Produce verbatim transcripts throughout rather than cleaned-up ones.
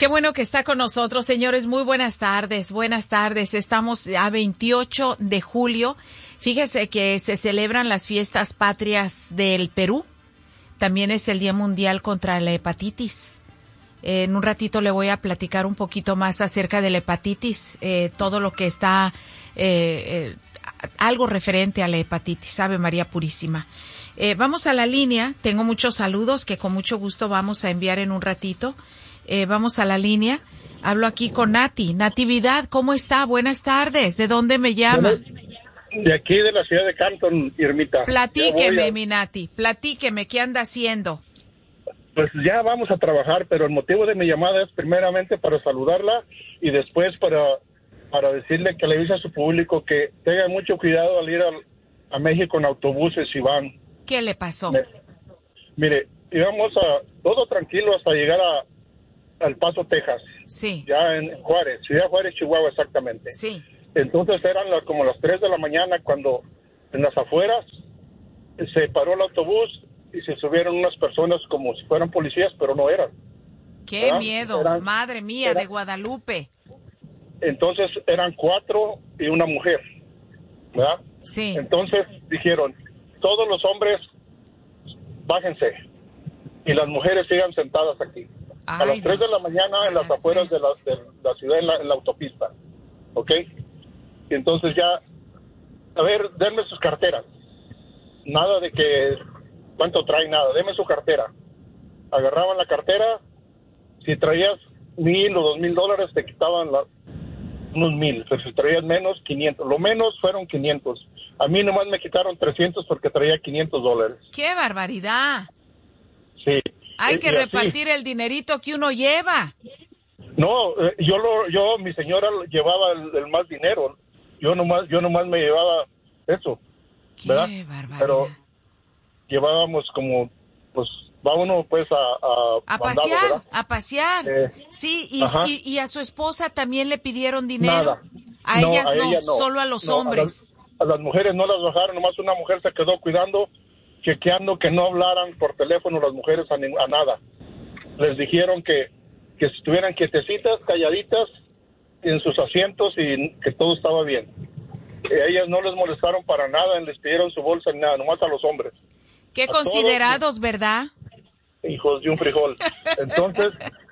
Qué bueno que está con nosotros, señores. Muy buenas tardes, buenas tardes. Estamos a veintiocho de julio. Fíjese que se celebran las fiestas patrias del Perú. También es el Día Mundial contra la Hepatitis. En un ratito le voy a platicar un poquito más acerca de la hepatitis, eh, todo lo que está, eh, eh, algo referente a la hepatitis, Ave María Purísima. Eh, vamos a la línea, tengo muchos saludos que con mucho gusto vamos a enviar en un ratito. Eh, vamos a la línea, hablo aquí con Nati. Natividad, ¿cómo está? Buenas tardes, ¿de dónde me llama? De aquí, de la ciudad de Canton, Irmita. Platíqueme, a... mi Nati, platíqueme, ¿qué anda haciendo? Pues ya vamos a trabajar, pero el motivo de mi llamada es primeramente para saludarla y después para, para decirle que le avise a su público que tenga mucho cuidado al ir a, a México en autobuses y van. ¿Qué le pasó? Me, mire, íbamos a todo tranquilo hasta llegar a al Paso, Texas. Sí. Ya en Juárez, Ciudad Juárez, Chihuahua, exactamente. Sí. Entonces eran las, como las tres de la mañana cuando en las afueras se paró el autobús y se subieron unas personas como si fueran policías, pero no eran. ¡Qué ¿verdad? Miedo! Eran, Madre mía, eran, de Guadalupe. Entonces eran cuatro y una mujer, ¿verdad? Sí. Entonces dijeron, todos los hombres, bájense, y las mujeres sigan sentadas aquí. Ay, a las tres de la mañana en las afueras de la, de la ciudad, en la, en la autopista, ¿ok? Y entonces ya, a ver, denme sus carteras. Nada de que... ¿Cuánto trae? Nada. Deme su cartera. Agarraban la cartera. Si traías mil o dos mil dólares, te quitaban la, unos mil. Pero si traías menos, quinientos. Lo menos fueron quinientos. A mí nomás me quitaron trescientos porque traía quinientos dólares. ¡Qué barbaridad! Sí. Hay y, que y repartir así. El dinerito que uno lleva. No, eh, yo lo, yo, mi señora llevaba el, el más dinero. Yo nomás, yo nomás me llevaba eso. ¡Qué ¿verdad? barbaridad! Pero llevábamos como, pues, va uno pues a... A, a mandado, pasear, ¿verdad? a pasear. Eh, sí, y, y, y a su esposa también le pidieron dinero. Nada. A no, ellas a no, ella no, solo a los no, hombres. A las, a las mujeres no las bajaron, nomás una mujer se quedó cuidando, chequeando que no hablaran por teléfono las mujeres a, a nada. Les dijeron que, que estuvieran quietecitas, calladitas, en sus asientos y que todo estaba bien. A ellas no les molestaron para nada, les pidieron su bolsa ni nada, nomás a los hombres. Qué considerados, todos, ¿verdad? Hijos de un frijol. Entonces,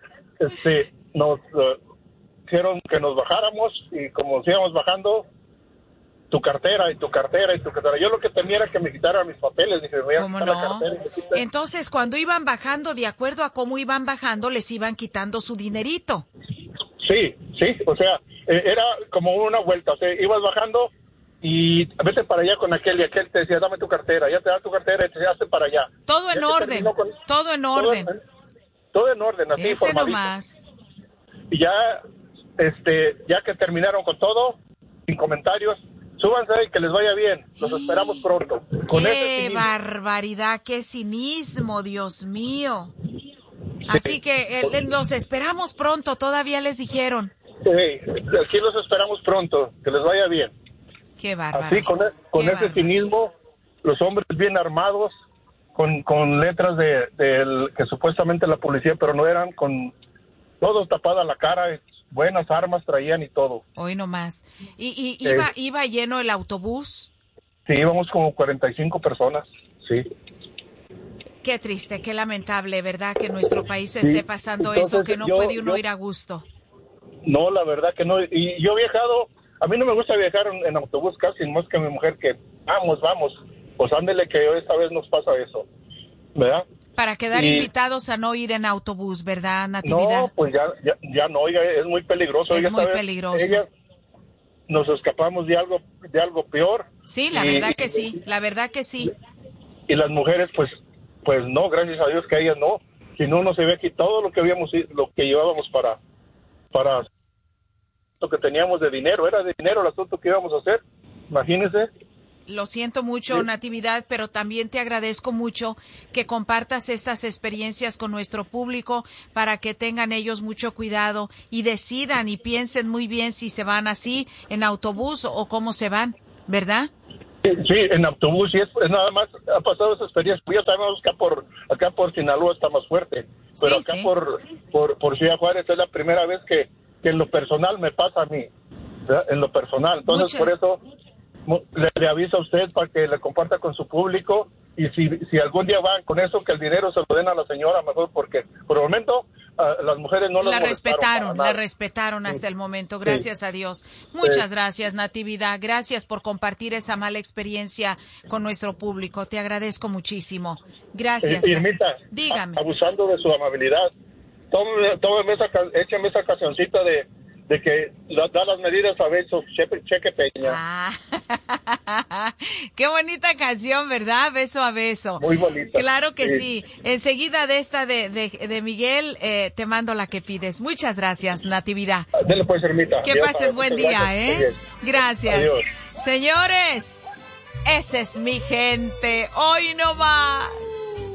este, nos uh, dijeron que nos bajáramos y como íbamos bajando, tu cartera y tu cartera y tu cartera. Yo lo que temía era que me quitaran mis papeles. Dije, me voy a ¿cómo quitar no? la cartera y me Entonces, cuando iban bajando, de acuerdo a cómo iban bajando, les iban quitando su dinerito. Sí, sí, o sea, era como una vuelta. O sea, ibas bajando y vete para allá con aquel y aquel te decía, dame tu cartera, ya te da tu cartera y te hace para allá. Todo en orden, con, todo en orden. Todo en, todo en orden, así Ese nomás. Y ya, este, ya que terminaron con todo, sin comentarios, súbanse y que les vaya bien, los esperamos pronto. Con ¡qué ese barbaridad, qué cinismo, Dios mío! Sí. Así que eh, los esperamos pronto, todavía les dijeron. Sí, aquí los esperamos pronto, que les vaya bien. Qué bárbaro. Así, con, con ese bárbaros. Cinismo, los hombres bien armados, con, con letras de, de que supuestamente la policía, pero no eran, con todo tapada la cara, buenas armas traían y todo. Hoy nomás. ¿Y, y iba, eh, iba lleno el autobús? Sí, íbamos como cuarenta y cinco personas, sí. Qué triste, qué lamentable, ¿verdad? Que en nuestro país sí. esté pasando Entonces, eso, que no yo, puede uno yo, ir a gusto. No, la verdad que no. Y yo he viajado... A mí no me gusta viajar en, en autobús casi, más que a mi mujer que vamos, vamos. Pues ándele que esta vez nos pasa eso, ¿verdad? Para quedar y, invitados a no ir en autobús, ¿verdad, Natividad? No, pues ya, ya, ya no, oiga, es muy peligroso. Es oiga, muy peligroso. Ella, nos escapamos de algo, de algo peor. Sí, la y, verdad que sí, la verdad que sí. Y las mujeres, pues, pues no, gracias a Dios que ellas no. Si no, no se ve aquí todo lo que habíamos, lo que llevábamos para, para lo que teníamos de dinero, era de dinero el asunto que íbamos a hacer, imagínense. Lo siento mucho, sí. Natividad, pero también te agradezco mucho que compartas estas experiencias con nuestro público para que tengan ellos mucho cuidado y decidan y piensen muy bien si se van así en autobús o cómo se van, ¿verdad? Sí, en autobús, y es, es nada más, ha pasado esa experiencia. Yo también acá por, acá por Sinaloa está más fuerte, pero sí, acá sí. por, por, por Ciudad Juárez es la primera vez que, que en lo personal me pasa a mí, ¿verdad? En lo personal. Entonces, Mucha. por eso le, le aviso a usted para que le comparta con su público, y si, si algún día van con eso, que el dinero se lo den a la señora mejor, porque por el momento uh, las mujeres no la las respetaron, la respetaron hasta el momento, gracias sí. a Dios. Muchas sí. gracias, Natividad, gracias por compartir esa mala experiencia con nuestro público, te agradezco muchísimo. Gracias. Y, Irmita, dígame. Abusando de su amabilidad, tómeme, tómeme esa, écheme esa cancioncita de de que da las medidas a besos, Cheque, Cheque Peña. Ah, qué bonita canción, ¿verdad? Beso a beso. Muy bonita. Claro que sí. sí. Enseguida de esta de, de, de Miguel, eh, te mando la que pides. Muchas gracias, Natividad. Dele pues, Ermita. Que Adiós, pases buen día, gracias. ¿eh? Gracias. Adiós. Señores, esa es mi gente. Hoy no más.